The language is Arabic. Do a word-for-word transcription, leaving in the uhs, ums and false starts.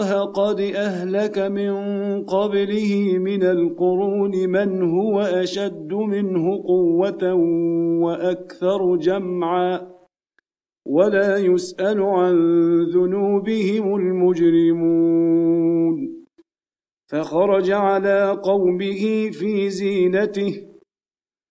قد أهلك من قبله من القرون من هو أشد منه قوة وأكثر جمعا ولا يسأل عن ذنوبهم المجرمون فخرج على قومه في زينته